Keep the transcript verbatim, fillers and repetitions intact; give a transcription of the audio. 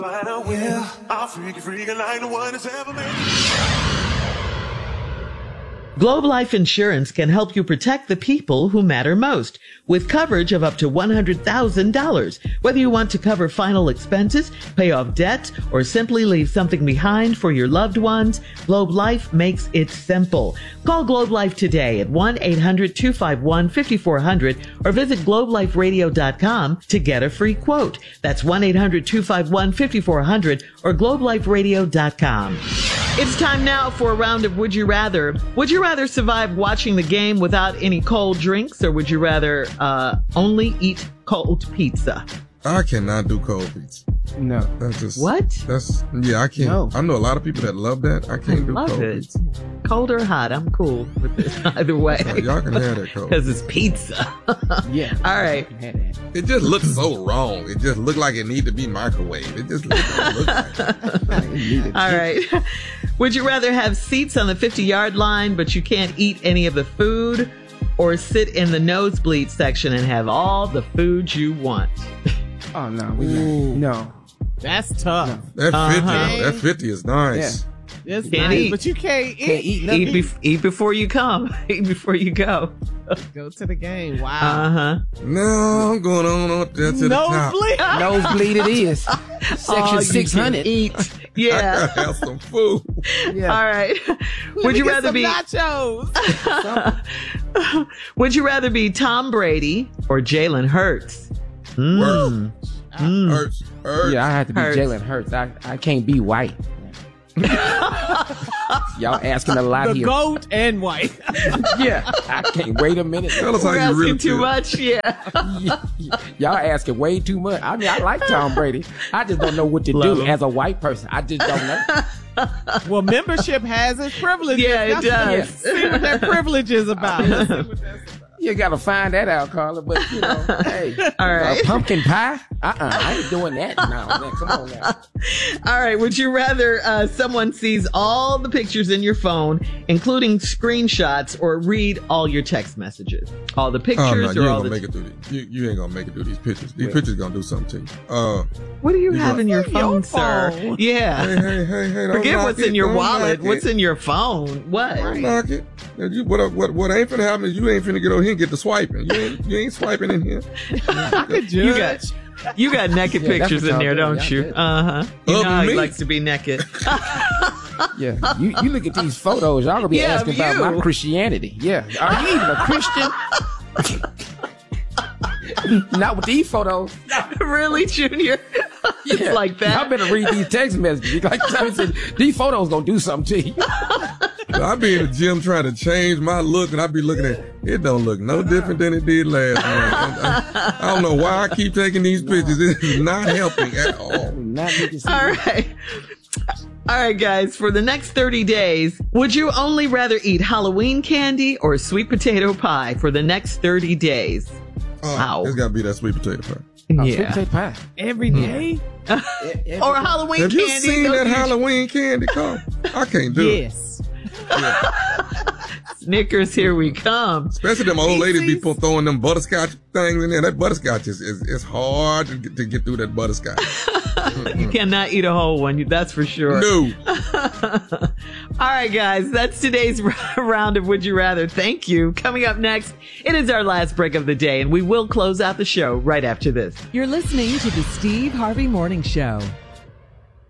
But I will. I'll freak you, freak you like no one has ever made. Globe Life Insurance can help you protect the people who matter most with coverage of up to one hundred thousand dollars. Whether you want to cover final expenses, pay off debt, or simply leave something behind for your loved ones, Globe Life makes it simple. Call Globe Life today at one eight hundred two five one five four zero zero or visit globe life radio dot com to get a free quote. That's one eight hundred two five one five four zero zero or globe life radio dot com. It's time now for a round of Would You Rather. Would you rather survive watching the game without any cold drinks, or would you rather uh, only eat cold pizza? I cannot do cold pizza. No. That's just What? That's yeah. I can't. No. I know a lot of people that love that. I can't I do love cold it. pizza. Cold or hot, I'm cool with it either way. Well, y'all can have that cold. Because it's pizza. Yeah. All right. It just looks so wrong. It just looked like it needed to be microwaved. It just looked, looked like it. All right. Would you rather have seats on the fifty-yard line, but you can't eat any of the food, or sit in the nosebleed section and have all the food you want? Oh, no. We not. No. That's tough. That fifty, Uh-huh. though, that fifty is nice. It's Can't nice, eat. but you can't eat. Can't eat nothing. Eat, bef- eat before you come. Eat before you go. Go to the game. Wow. Uh-huh. No, I'm going on up there to the top. Nosebleed. Nosebleed it is. All Section you six hundred. can Eat. I Yeah. gotta have some food. Yeah. All right. Let Would me you get rather some be nachos? Would you rather be Tom Brady or Jalen Hurts? Mm. Mm. Hurts, hurts. Yeah, I have to be Hurts. Jalen Hurts. I, I can't be white. Y'all asking a lot The here. goat and white. Yeah, I can't wait a minute. Tell us how We're you asking really too feel. much. Yeah. Y'all asking way too much. I mean, I like Tom Brady. I just don't know what to Love do him. as a white person. I just don't know. Well, membership has its privileges. Yeah, it That's- does. See what that privilege is about. Let's see what that's about. You gotta find that out, Carla. But you know, hey, All right. a pumpkin pie? Uh, uh I ain't doing that now. Man, come on now. All right. Would you rather uh, someone sees all the pictures in your phone, including screenshots, or read all your text messages? All the Oh, pictures no, you or ain't all gonna the... make it through these. You, you ain't gonna make it through these pictures. These Well. pictures gonna do something to you. Uh, What do you You have got- in your Your phone, sir? phone. Yeah. hey, hey, hey, hey! Don't Forget knock what's it, in your don't wallet. knock What's it. in your phone? What? Don't knock it. Now, you- What, what, what ain't finna happen is you ain't finna get over here and get the swiping. You ain't, you ain't swiping in here. I could judge. You got you got naked Yeah, that's pictures what in y'all there, do. don't Y'all you? do. Uh huh. You Of know how he me? likes to be naked. Yeah, you, you look at these photos, y'all gonna be Yeah, asking about you. my Christianity. Yeah, are you even a Christian? Not with these photos. Really, Junior? It's Yeah. like that. I better read these text messages. Like Tommy said, these photos gonna do something to you. I be in the gym trying to change my look, and I be looking at it. Don't look no different than it did last month. I, I don't know why I keep taking these pictures. It is not helping at all. Not making sense. All right. All right, guys, for the next thirty days, would you only rather eat Halloween candy or sweet potato pie for the next thirty days? Oh, Wow. It's got to be that sweet potato pie. Oh, sweet Yeah. potato pie. Every day? Or Halloween Have candy. you seen those that huge Halloween candy? Come, I can't do it. Yes. Snickers, here we come. Especially them old ladies be Reese's. pu- throwing them butterscotch things in there. That butterscotch is, is it's hard to get, to get through that butterscotch. You cannot eat a whole one, that's for sure. No. All right, guys, that's today's round of Would You Rather. Thank you. Coming up next, it is our last break of the day, and we will close out the show right after this. You're listening to the Steve Harvey Morning Show.